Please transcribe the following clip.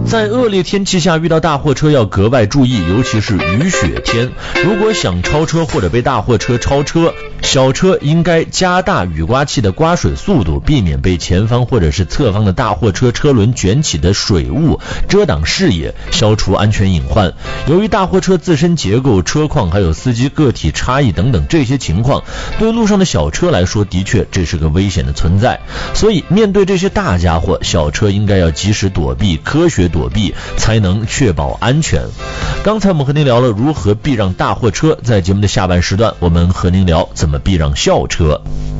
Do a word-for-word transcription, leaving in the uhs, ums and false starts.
在恶劣天气下遇到大货车要格外注意，尤其是雨雪天。如果想超车或者被大货车超车，小车应该加大雨刮器的刮水速度，避免被前方或者是侧方的大货车车轮卷起的水雾遮挡视野，消除安全隐患。由于大货车自身结构、车况还有司机个体差异等等这些情况，对路上的小车来说的确这是个危险的存在。所以面对这些大家伙，小车应该要及时躲避，科学躲避，才能确保安全。刚才我们和您聊了如何避让大货车，在节目的下半时段我们和您聊怎么避让校车。